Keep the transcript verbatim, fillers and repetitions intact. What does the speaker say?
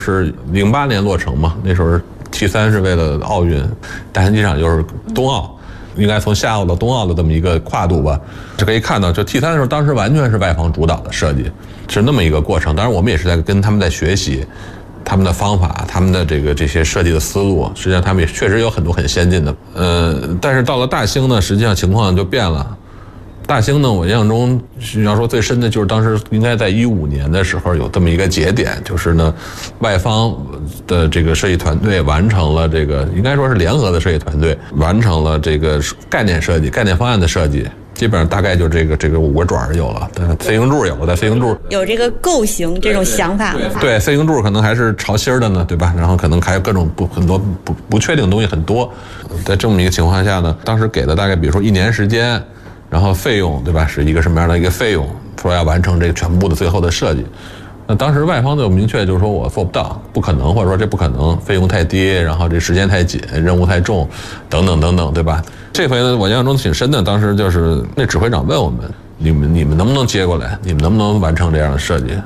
是零八年落成嘛，那时候 T 三是为了奥运，大兴机场就是冬奥，应该从夏奥到冬奥的这么一个跨度吧，就可以看到，就 T 三的时候，当时完全是外方主导的设计，是那么一个过程。当然，我们也是在跟他们在学习他们的方法，他们的这个这些设计的思路。实际上，他们也确实有很多很先进的。呃，但是到了大兴呢，实际上情况就变了。大兴呢，我印象中要说最深的就是当时应该在一五年的时候有这么一个节点，就是呢，外方的这个设计团队完成了这个，应该说是联合的设计团队完成了这个概念设计、概念方案的设计。基本上大概就这个这个五个爪有了，但 C 型柱有了，在 C 型柱有这个构型这种想法了。 对 C 型柱可能还是朝心的呢，对吧？然后可能还有各种不很多不不确定的东西很多。在这么一个情况下呢，当时给的大概比如说一年时间。然后费用对吧，是一个什么样的一个费用，说要完成这个全部的最后的设计。那当时外方就明确就是说我做不到，不可能，或者说这不可能，费用太低，然后这时间太紧，任务太重，等等等等，对吧？这回呢，我印象中挺深的，当时就是那指挥长问我们，你们你们能不能接过来，你们能不能完成这样的设计？